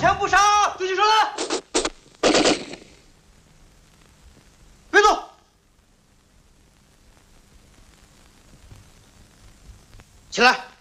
枪不杀，举起手来。别动。起来。